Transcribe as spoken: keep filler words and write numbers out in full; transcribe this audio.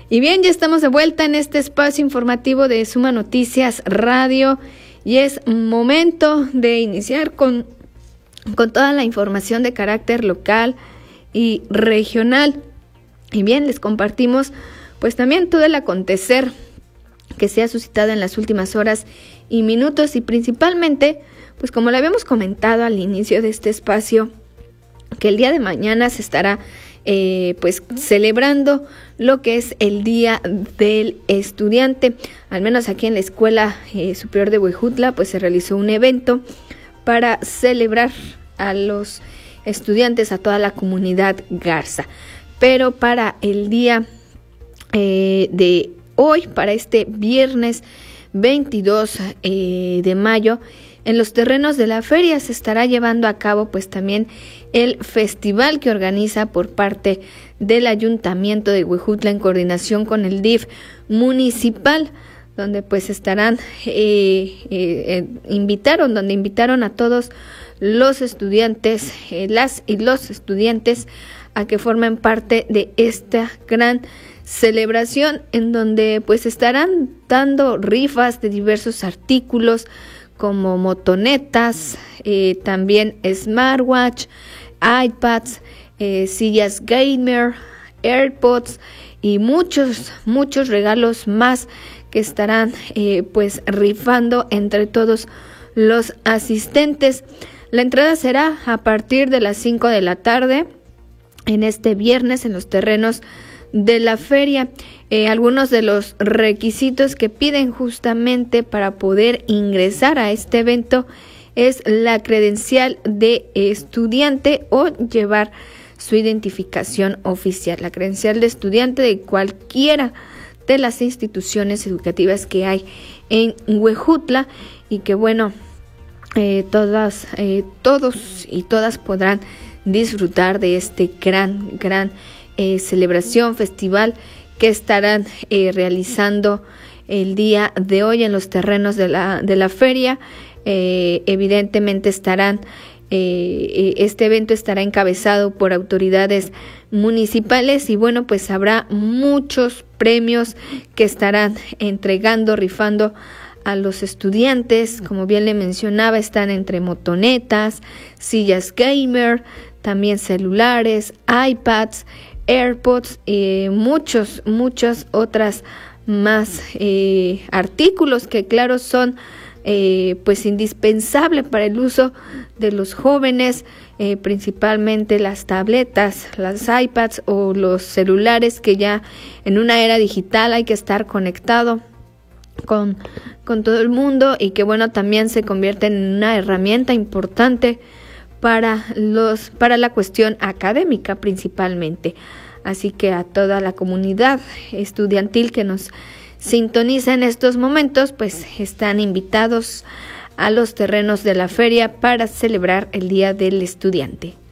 Y bien, ya estamos de vuelta en este espacio informativo de Suma Noticias Radio y es momento de iniciar con, con toda la información de carácter local y regional. Y bien, les compartimos pues también todo el acontecer que se ha suscitado en las últimas horas y minutos y principalmente, pues como lo habíamos comentado al inicio de este espacio, que el día de mañana se estará eh, pues celebrando lo que es el Día del Estudiante. Al menos aquí en la Escuela eh, Superior de Huejutla pues se realizó un evento para celebrar a los estudiantes, a toda la comunidad Garza. Pero para el día eh, de hoy, para este viernes veintidós eh, de mayo, en los terrenos de la feria se estará llevando a cabo pues también el festival que organiza por parte del Ayuntamiento de Huejutla en coordinación con el D I F municipal, donde pues estarán, eh, eh, eh, invitaron, donde invitaron a todos los estudiantes, eh, las y los estudiantes a que formen parte de esta gran celebración en donde pues estarán dando rifas de diversos artículos como motonetas, eh, también smartwatch, iPads, eh, sillas gamer, AirPods y muchos, muchos regalos más que estarán eh, pues rifando entre todos los asistentes. La entrada será a partir de las cinco de la tarde en este viernes en los terrenos de la feria. Eh, algunos de los requisitos que piden justamente para poder ingresar a este evento es la credencial de estudiante o llevar su identificación oficial, la credencial de estudiante de cualquiera de las instituciones educativas que hay en Huejutla y que bueno, eh, todas, eh, todos y todas podrán disfrutar de este gran, gran eh, celebración, festival que estarán eh, realizando el día de hoy en los terrenos de la, de la feria. Eh, evidentemente estarán, eh, este evento estará encabezado por autoridades municipales y bueno, pues habrá muchos premios que estarán entregando, rifando a los estudiantes. Como bien le mencionaba, están entre motonetas, sillas gamer, también celulares, iPads, AirPods y muchos, muchas otras más eh, artículos que claro son eh, pues indispensables para el uso de los jóvenes, eh, principalmente las tabletas, las iPads o los celulares, que ya en una era digital hay que estar conectado con, con todo el mundo y que bueno, también se convierten en una herramienta importante para los para la cuestión académica principalmente. Así que a toda la comunidad estudiantil que nos sintoniza en estos momentos, pues están invitados a los terrenos de la feria para celebrar el Día del Estudiante.